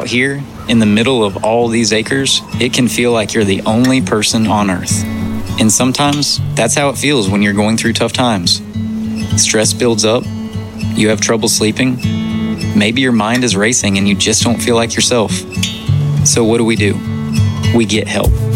Out here, in the middle of all these acres, it can feel like you're the only person on Earth. And sometimes, that's how it feels when you're going through tough times. Stress builds up, you have trouble sleeping, maybe your mind is racing and you just don't feel like yourself. So what do? We get help.